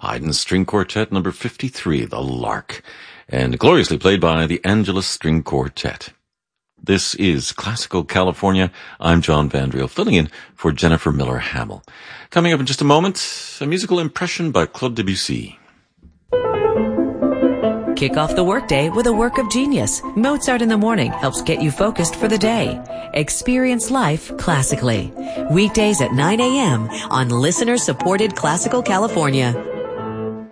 Haydn's String Quartet number 53, The Lark, and gloriously played by the Angelus String Quartet. This is Classical California. I'm John Vandriel, filling in for Jennifer Miller Hamill. Coming up in just a moment, a musical impression by Claude Debussy. Kick off the workday with a work of genius. Mozart in the Morning helps get you focused for the day. Experience life classically. Weekdays at 9 a.m. on listener-supported Classical California.